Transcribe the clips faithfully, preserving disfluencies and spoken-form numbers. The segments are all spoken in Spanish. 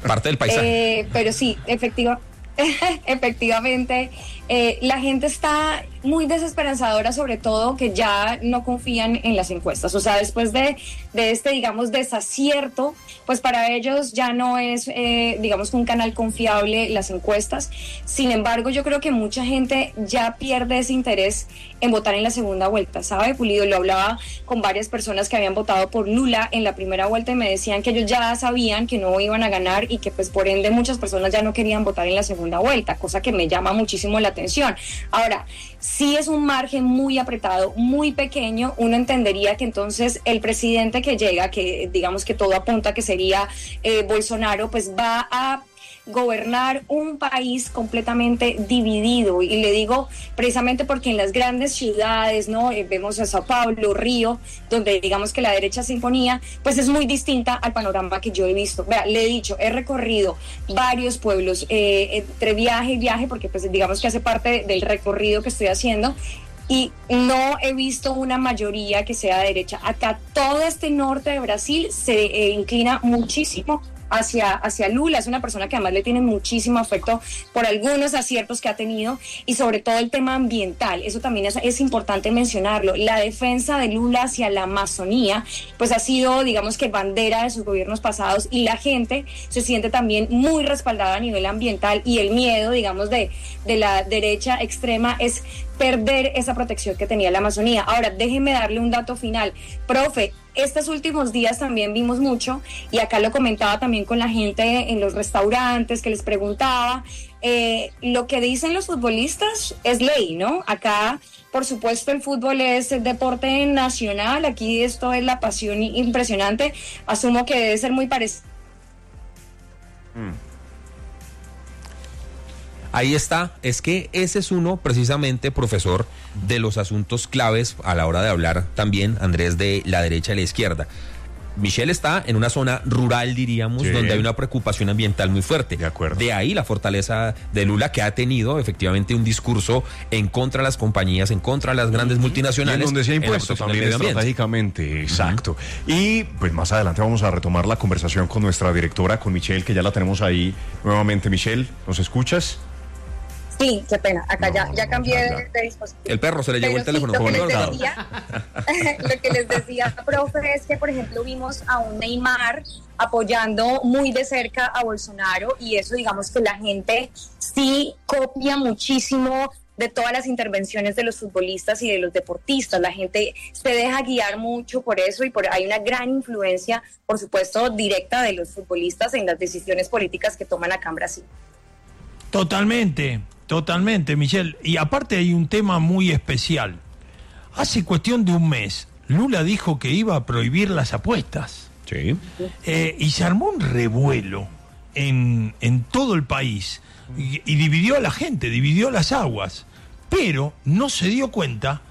parte del paisaje. Eh, pero sí, efectivamente. Efectivamente, eh, la gente está muy desesperanzadora, sobre todo que ya no confían en las encuestas. O sea, después de, de este, digamos, desacierto, pues para ellos ya no es, eh, digamos, un canal confiable las encuestas. Sin embargo, yo creo que mucha gente ya pierde ese interés en votar en la segunda vuelta, ¿sabe, Pulido? Lo hablaba con varias personas que habían votado por Lula en la primera vuelta y me decían que ellos ya sabían que no iban a ganar y que pues por ende muchas personas ya no querían votar en la segunda vuelta, cosa que me llama muchísimo la atención. Ahora, sí es un margen muy apretado, muy pequeño. Uno entendería que entonces el presidente que llega, que digamos que todo apunta que sería eh, Bolsonaro, pues va a gobernar un país completamente dividido, y le digo precisamente porque en las grandes ciudades, ¿no? Eh, vemos a Sao Paulo, Río, donde digamos que la derecha se imponía, pues es muy distinta al panorama que yo he visto. Vea, le he dicho, he recorrido varios pueblos, eh, entre viaje y viaje, porque pues digamos que hace parte del recorrido que estoy haciendo, y no he visto una mayoría que sea derecha. Acá todo este norte de Brasil se eh, inclina muchísimo hacia, hacia Lula. Es una persona que además le tiene muchísimo afecto por algunos aciertos que ha tenido, y sobre todo el tema ambiental. Eso también es, es importante mencionarlo. La defensa de Lula hacia la Amazonía pues ha sido, digamos que, bandera de sus gobiernos pasados, y la gente se siente también muy respaldada a nivel ambiental, y el miedo, digamos, de, de la derecha extrema es perder esa protección que tenía la Amazonía. Ahora, déjeme darle un dato final. Profe, estos últimos días también vimos mucho, y acá lo comentaba también con la gente en los restaurantes, que les preguntaba, eh, lo que dicen los futbolistas es ley, ¿no? Acá, por supuesto, el fútbol es el deporte nacional, aquí esto es la pasión impresionante, asumo que debe ser muy parecido. Mm. Ahí está, es que ese es uno, precisamente, profesor, de los asuntos claves a la hora de hablar también, Andrés, de la derecha y la izquierda. Michelle está en una zona rural, diríamos, sí, donde hay una preocupación ambiental muy fuerte. De acuerdo. De ahí la fortaleza de Lula, que ha tenido efectivamente un discurso en contra de las compañías, en contra de las grandes uh-huh. multinacionales. Y en donde se ha impuesto también estratégicamente, exacto. Uh-huh. Y pues más adelante vamos a retomar la conversación con nuestra directora, con Michelle, que ya la tenemos ahí nuevamente. Michelle, ¿nos escuchas? Sí, qué pena, acá no, ya, ya no, cambié ya, de, ya. de dispositivo. El perro se le llevó el teléfono. Sí, lo, que les decía, lo que les decía, profe, es que, por ejemplo, vimos a un Neymar apoyando muy de cerca a Bolsonaro, y eso, digamos que la gente sí copia muchísimo de todas las intervenciones de los futbolistas y de los deportistas. La gente se deja guiar mucho por eso, y por hay una gran influencia, por supuesto, directa de los futbolistas en las decisiones políticas que toman acá en Brasil. Totalmente, totalmente, Michelle. Y aparte hay un tema muy especial. Hace cuestión de un mes, Lula dijo que iba a prohibir las apuestas. Sí. Eh, y se armó un revuelo en, en todo el país. Y, y dividió a la gente, dividió las aguas. Pero no se dio cuenta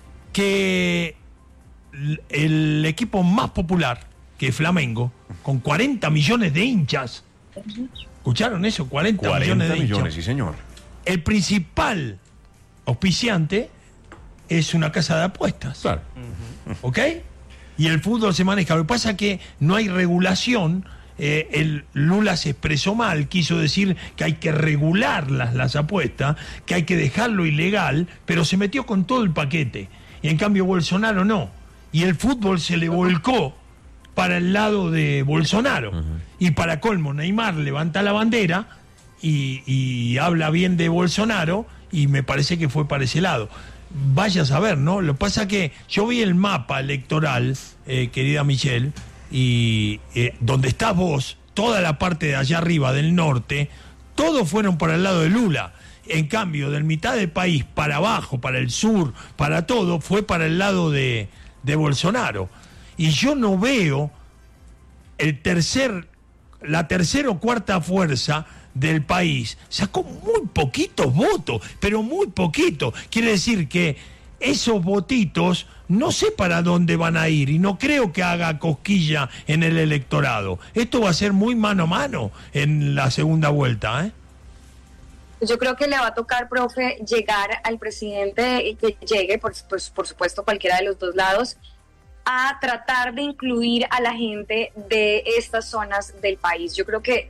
que el, el equipo más popular, que es Flamengo, con cuarenta millones de hinchas... ¿Escucharon eso? cuarenta, cuarenta millones de hinchas. millones, sí, señor. El principal auspiciante es una casa de apuestas. Claro. ¿Ok? Y el fútbol se maneja. Lo que pasa es que no hay regulación. Eh, el Lula se expresó mal, quiso decir que hay que regular las, las apuestas, que hay que dejarlo ilegal, pero se metió con todo el paquete. Y en cambio Bolsonaro no. Y el fútbol se le volcó para el lado de Bolsonaro. Uh-huh. Y para colmo, Neymar levanta la bandera y, y habla bien de Bolsonaro, y me parece que fue para ese lado. Vaya a saber, ¿no? Lo que pasa es que yo vi el mapa electoral, eh, querida Michelle, y eh, donde estás vos, toda la parte de allá arriba del norte, todos fueron para el lado de Lula. En cambio, del mitad del país para abajo, para el sur, para todo, fue para el lado de, de Bolsonaro. Y yo no veo el tercer, la tercera o cuarta fuerza del país. Sacó muy poquitos votos, pero muy poquitos. Quiere decir que esos votitos no sé para dónde van a ir, y no creo que haga cosquilla en el electorado. Esto va a ser muy mano a mano en la segunda vuelta, ¿eh? Yo creo que le va a tocar, profe, llegar al presidente, y que llegue, por, pues, por supuesto, cualquiera de los dos lados, a tratar de incluir a la gente de estas zonas del país. Yo creo que